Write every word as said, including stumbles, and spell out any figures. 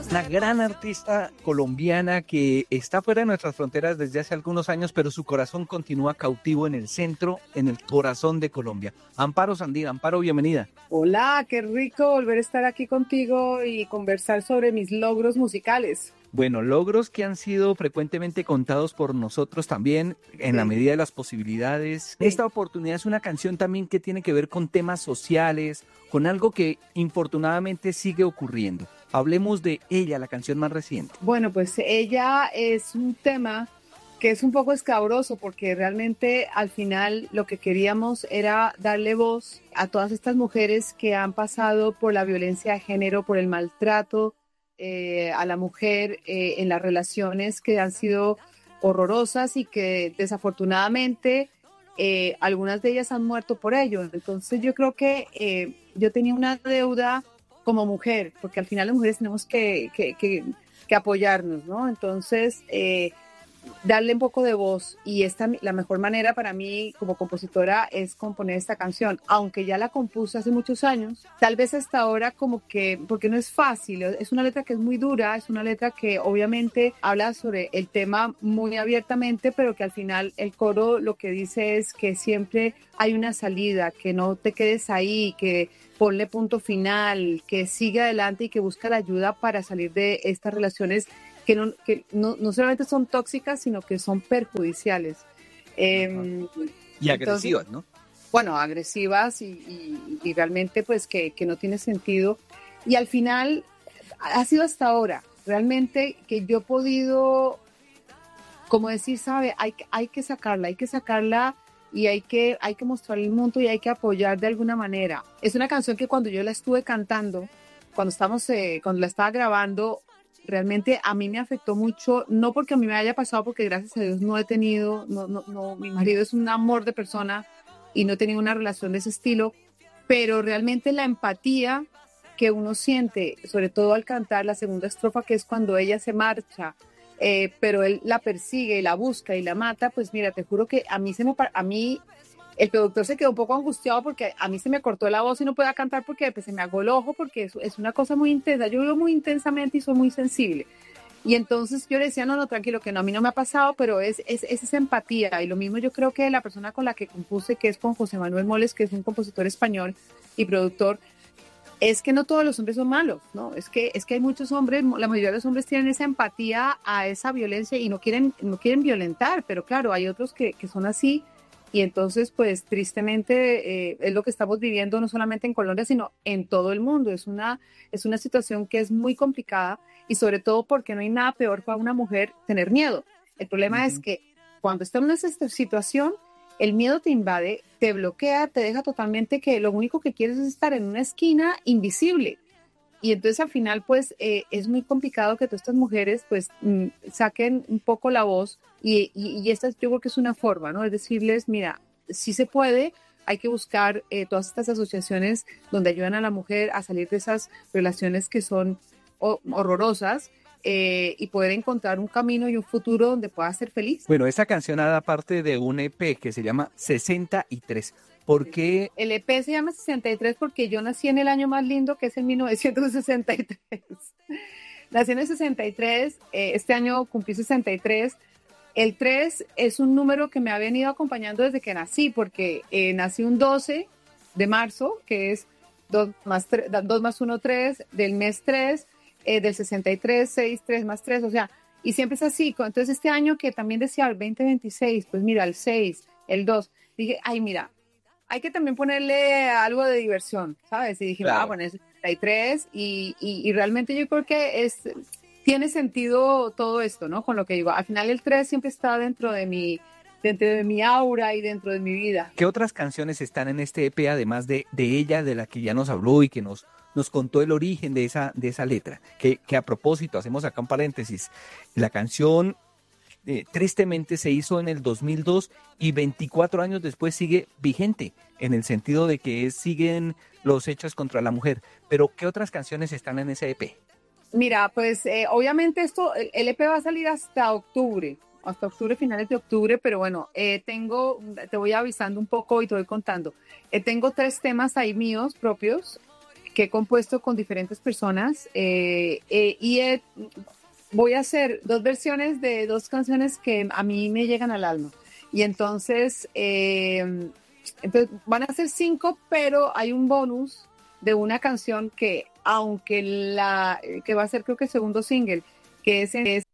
Una gran artista colombiana que está fuera de nuestras fronteras desde hace algunos años, pero su corazón continúa cautivo en el centro, en el corazón de Colombia. Amparo Sandía. Amparo, bienvenida. Hola, qué rico volver a estar aquí contigo y conversar sobre mis logros musicales. Bueno, logros que han sido frecuentemente contados por nosotros también, en sí. la medida de las posibilidades. Sí. Esta oportunidad es una canción también que tiene que ver con temas sociales, con algo que infortunadamente sigue ocurriendo. Hablemos de ella, la canción más reciente. Bueno, pues ella es un tema que es un poco escabroso porque realmente al final lo que queríamos era darle voz a todas estas mujeres que han pasado por la violencia de género, por el maltrato eh, a la mujer eh, en las relaciones que han sido horrorosas y que desafortunadamente eh, algunas de ellas han muerto por ello. Entonces yo creo que eh, yo tenía una deuda como mujer, porque al final las mujeres tenemos que, que, que, que apoyarnos, ¿no? Entonces, eh, darle un poco de voz, y esta, la mejor manera para mí como compositora es componer esta canción, aunque ya la compuse hace muchos años, tal vez hasta ahora como que, porque no es fácil, es una letra que es muy dura, es una letra que obviamente habla sobre el tema muy abiertamente, pero que al final el coro lo que dice es que siempre hay una salida, que no te quedes ahí, que ponle punto final, que siga adelante y que busca la ayuda para salir de estas relaciones que no, que no, no solamente son tóxicas, sino que son perjudiciales. Eh, y agresivas, entonces, ¿no? Bueno, agresivas y, y, y realmente pues que, que no tiene sentido. Y al final ha sido hasta ahora, realmente que yo he podido, como decir, sabe, hay, hay que sacarla, hay que sacarla y hay que, hay que mostrarle el mundo y hay que apoyar de alguna manera. Es una canción que cuando yo la estuve cantando, cuando, estamos, eh, cuando la estaba grabando, realmente a mí me afectó mucho, no porque a mí me haya pasado, porque gracias a Dios no he tenido, no, no, no, mi marido es un amor de persona y no he tenido una relación de ese estilo, pero realmente la empatía que uno siente, sobre todo al cantar la segunda estrofa, que es cuando ella se marcha, eh, pero él la persigue y la busca y la mata, pues mira, te juro que a mí se me, a mí el productor se quedó un poco angustiado porque a mí se me cortó la voz y no podía cantar porque pues, se me agó el ojo, porque es, es una cosa muy intensa. Yo vivo muy intensamente y soy muy sensible. Y entonces yo le decía, no, no, tranquilo, que no, a mí no me ha pasado, pero es, es, es esa empatía. Y lo mismo yo creo que la persona con la que compuse, que es con José Manuel Moles, que es un compositor español y productor, es que no todos los hombres son malos, ¿no? Es que, es que hay muchos hombres, la mayoría de los hombres tienen esa empatía a esa violencia y no quieren, no quieren violentar, pero claro, hay otros que, que son así. Y entonces, pues, tristemente, eh, es lo que estamos viviendo no solamente en Colombia, sino en todo el mundo. Es una, es una situación que es muy complicada y sobre todo porque no hay nada peor para una mujer tener miedo. El problema uh-huh. es que cuando estamos en esta situación, el miedo te invade, te bloquea, te deja totalmente que lo único que quieres es estar en una esquina invisible. Y entonces al final pues eh, es muy complicado que todas estas mujeres pues mm, saquen un poco la voz y, y, y esta yo creo que es una forma, ¿no? Es decirles, mira, sí se puede, hay que buscar eh, todas estas asociaciones donde ayudan a la mujer a salir de esas relaciones que son oh, horrorosas eh, y poder encontrar un camino y un futuro donde pueda ser feliz. Bueno, esta canción da parte de un E P que se llama sesenta y tres. ¿Por qué? El E P se llama sesenta y tres porque yo nací en el año más lindo, que es en mil novecientos sesenta y tres. Nací en el sesenta y tres, eh, este año cumplí sesenta y tres. El tres es un número que me ha venido acompañando desde que nací, porque eh, nací un doce de marzo, que es dos más, dos más uno, tres, del mes tres, eh, del sesenta y tres, seis, tres más tres, o sea, y siempre es así. Entonces este año que también decía el veinte veintiséis, pues mira, el seis, el dos, dije, ay, mira, hay que también ponerle algo de diversión, ¿sabes? Y dije, claro. ah, bueno, es sesenta y tres y, y, y realmente yo creo que es, tiene sentido todo esto, ¿no? Con lo que digo, al final el tres siempre está dentro de mi, dentro de mi aura y dentro de mi vida. ¿Qué otras canciones están en este E P, además de, de ella, de la que ya nos habló y que nos, nos contó el origen de esa, de esa letra? Que, que a propósito, hacemos acá un paréntesis, la canción... Eh, tristemente se hizo en el dos mil dos y veinticuatro años después sigue vigente, en el sentido de que es, siguen los hechos contra la mujer. Pero, ¿qué otras canciones están en ese E P? Mira, pues eh, obviamente esto, el, el E P va a salir hasta octubre, hasta octubre, finales de octubre, pero bueno, eh, tengo, te voy avisando un poco y te voy contando. Eh, tengo tres temas ahí míos propios, que he compuesto con diferentes personas eh, eh, y he, voy a hacer dos versiones de dos canciones que a mí me llegan al alma. Y entonces, eh, entonces van a ser cinco, pero hay un bonus de una canción que, aunque la, que va a ser creo que el segundo single, que es, en, es